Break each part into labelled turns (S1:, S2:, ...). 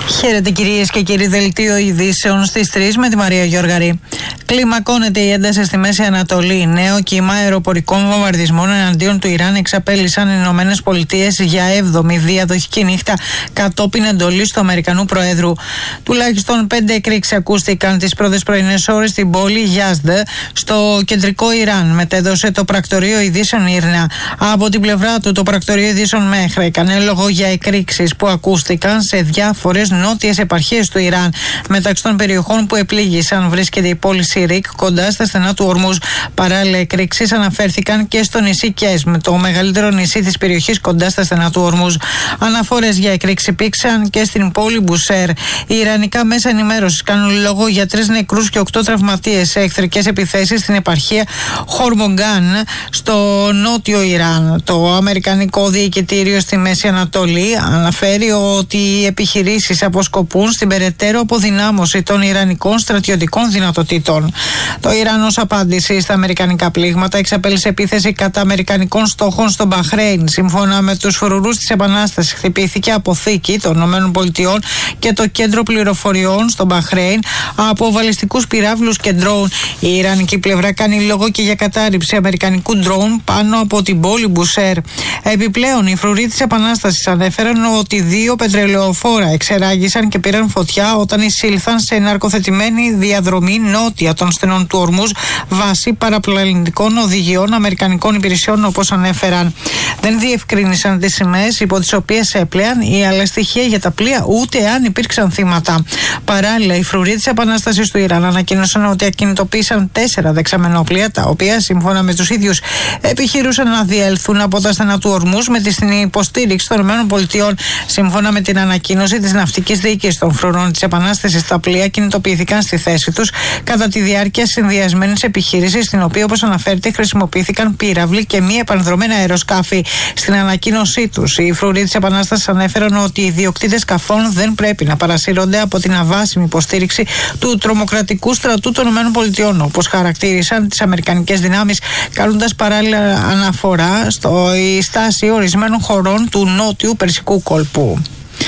S1: Χαίρετε κυρίες και κύριοι, δελτίο ειδήσεων στις 3 με τη Μαρία Γιώργαρη. Κλιμακώνεται η ένταση στη Μέση Ανατολή. Νέο κύμα αεροπορικών βομβαρδισμών εναντίον του Ιράν εξαπέλυσαν οι Ηνωμένες Πολιτείες για 7η διαδοχική νύχτα κατόπιν εντολής του Αμερικανού Προέδρου. Τουλάχιστον 5 εκρήξεις ακούστηκαν τις πρώτες πρωινές ώρες στην πόλη Γιάζντ, στο κεντρικό Ιράν, μετέδωσε το πρακτορείο ειδήσεων Ήρνα. Από την πλευρά του, το πρακτορείο ειδήσεων Μέχρα έκανε λόγο για εκρήξεις που ακούστηκαν σε διάφορες νότιες επαρχίες του Ιράν. Μεταξύ των περιοχών που επλήγησαν βρίσκεται η πόλη Σιρίκ, κοντά στα στενά του Ορμούζ. Παράλληλα, εκρήξεις αναφέρθηκαν και στο νησί Κέσμ, το μεγαλύτερο νησί της περιοχής κοντά στα στενά του Ορμούζ. Αναφορές για εκρήξεις υπήρξαν και στην πόλη Μπουσέρ. Οι ιρανικά μέσα ενημέρωσης κάνουν λόγο για 3 νεκρούς και 8 τραυματίες σε εχθρικές επιθέσεις στην επαρχία Χορμογκάν, στο νότιο Ιράν. Το Αμερικανικό Διοικητήριο στη Μέση Ανατολή αναφέρει ότι οι επιχειρήσεις αποσκοπούν στην περαιτέρω αποδυνάμωση των ιρανικών στρατιωτικών δυνατοτήτων. Το Ιράν, ως απάντηση στα αμερικανικά πλήγματα, εξαπέλυσε επίθεση κατά αμερικανικών στόχων στο Μπαχρέιν. Σύμφωνα με τους φρουρούς της Επανάστασης, χτυπήθηκε αποθήκη των ΗΠΑ και το κέντρο πληροφοριών στο Μπαχρέιν από βαλιστικούς πυράβλους και ντρόουν. Η ιρανική πλευρά κάνει λόγο και για κατάρριψη αμερικανικού ντρόουν πάνω από την πόλη Μπουσέρ. Επιπλέον, οι φρουροί της Επανάστασης ανέφεραν ότι 2 πετρελαιοφόρα εξεράγησαν και πήραν φωτιά όταν εισήλθαν σε ναρκοθετημένη διαδρομή νότια των στενών του Ορμούζ βάσει παραπλανητικών οδηγιών αμερικανικών υπηρεσιών, όπως ανέφεραν. Δεν διευκρίνησαν τις σημαίες υπό τις οποίες έπλεαν ή άλλα στοιχεία για τα πλοία, ούτε αν υπήρξαν θύματα. Παράλληλα, οι φρουροί της Επανάστασης του Ιράν ανακοίνωσαν ότι ακινητοποίησαν 4 δεξαμενόπλια, τα οποία σύμφωνα με τους ίδιους επιχειρούσαν να διέλθουν από τα στενά του Ορμούζ με την υποστήριξη των ΗΠΑ. Σύμφωνα με την ανακοίνωση της ναυτικής διοίκησης των φρουρών της Επανάστασης, τα πλοία κινητοποιήθηκαν στη θέση τους κατά τη διάρκεια συνδυασμένης επιχείρησης, στην οποία, όπως αναφέρεται, χρησιμοποιήθηκαν πύραυλοι και μη επανδρομένα αεροσκάφη. Στην ανακοίνωσή τους, οι φρουροί της Επανάστασης ανέφεραν ότι οι ιδιοκτήτες σκαφών δεν πρέπει να παρασύρονται από την αβάσιμη υποστήριξη του τρομοκρατικού στρατού των ΗΠΑ, όπως χαρακτήρισαν τις αμερικανικές δυνάμεις, κάνοντας παράλληλα αναφορά στη στάση ορισμένων χωρών του νότιου Περσικού κόλπου.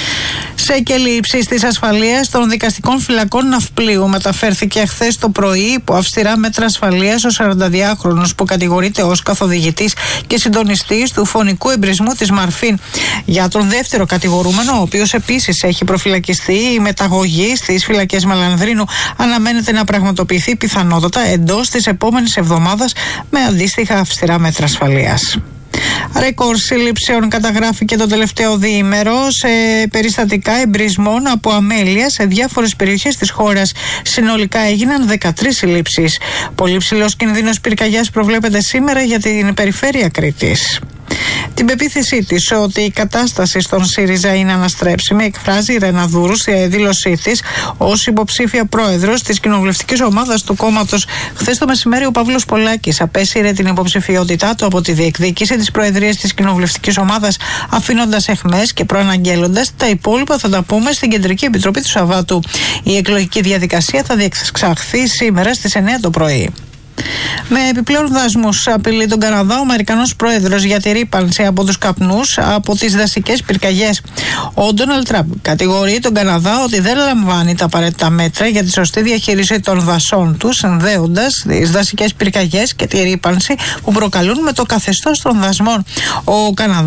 S1: Σε κέλη ύψης της ασφαλείας των δικαστικών φυλακών Ναυπλίου μεταφέρθηκε χθες το πρωί υπό αυστηρά μέτρα ασφαλείας ο 42χρονος που κατηγορείται ως καθοδηγητής και συντονιστής του φωνικού εμπρισμού της Μαρφίν. Για τον δεύτερο κατηγορούμενο, ο οποίος επίσης έχει προφυλακιστεί, η μεταγωγή στις φυλακές Μαλανδρίνου αναμένεται να πραγματοποιηθεί πιθανότατα εντός της επόμενης εβδομάδας με αντίστοιχα αυστηρά μέτρα ασφαλείας. Ρεκόρ συλλήψεων καταγράφηκε το τελευταίο διήμερο σε περιστατικά εμπρισμών από αμέλεια σε διάφορες περιοχές της χώρας. Συνολικά έγιναν 13 συλλήψεις. Πολύ ψηλός κινδύνος πυρκαγιάς προβλέπεται σήμερα για την περιφέρεια Κρήτης. Την πεποίθησή της ότι η κατάσταση στον ΣΥΡΙΖΑ είναι αναστρέψιμη εκφράζει η Ρένα Δούρου στη δήλωσή της ως υποψήφια πρόεδρος της κοινοβουλευτικής ομάδας του κόμματος. Χθες το μεσημέρι ο Παύλος Πολάκης απέσυρε την υποψηφιότητά του από τη διεκδίκηση της προεδρίας της κοινοβουλευτικής ομάδας, αφήνοντας αιχμές και προαναγγέλλοντας τα υπόλοιπα θα τα πούμε στην Κεντρική Επιτροπή του Σαββάτου. Η εκλογική διαδικασία θα διεξαχθεί σήμερα στις 9 το πρωί. Με επιπλέον δασμούς απειλεί τον Καναδά ο Αμερικανός Πρόεδρος για τη ρύπανση από τους καπνούς από τις δασικές πυρκαγιές. Ο Ντόναλντ Τραμπ κατηγορεί τον Καναδά ότι δεν λαμβάνει τα απαραίτητα μέτρα για τη σωστή διαχείριση των δασών του, συνδέοντας τις δασικές πυρκαγιές και τη ρύπανση που προκαλούν με το καθεστώς των δασμών. Ο Καναδάς